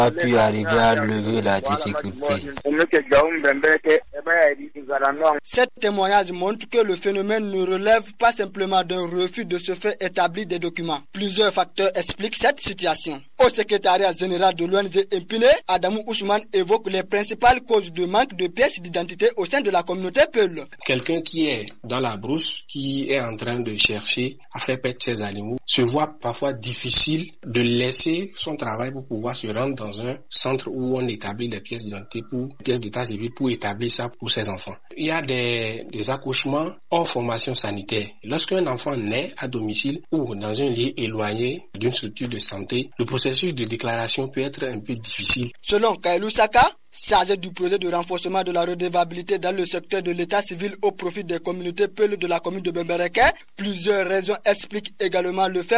a pu arriver à lever la difficulté. Cet témoignage montre que le phénomène ne relève pas simplement d'un refus de se faire établir des documents. Plusieurs facteurs expliquent cette situation. Au secrétariat général de l'ONG Impine, Adamou Ousmane évoque les principales causes de manque de pièces d'identité au sein de la communauté Peul. Quelqu'un qui est dans la brousse, qui est en train de chercher à faire perdre ses animaux, se voit parfois difficile de laisser son travail pour pouvoir se rendre dans un centre où on établit des pièces d'identité pièces d'état civil pour établir ça pour ses enfants. Il y a des accouchements hors formation sanitaire. Lorsqu'un enfant naît à domicile ou dans un lieu éloigné d'une structure de santé, le processus de déclaration peut être un peu difficile. Selon Kailou Saka, chargé du projet de renforcement de la redevabilité dans le secteur de l'état civil au profit des communautés Peul de la commune de Bembereke, plusieurs raisons expliquent également le fait